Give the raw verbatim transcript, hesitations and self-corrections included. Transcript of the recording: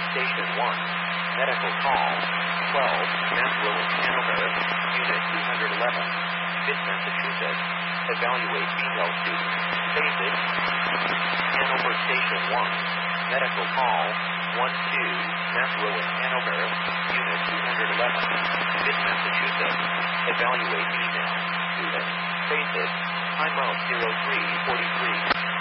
Station one. Medical call. twelve. Mount Willis, Hanover. Unit two hundred eleven. Fifth, Massachusetts. Evaluate female student. Basic. Hanover Station one. Medical call. one two. Mount Willis, Hanover. Unit two hundred eleven. Fifth, Massachusetts. Evaluate female student. Basic. Time out zero three forty-three.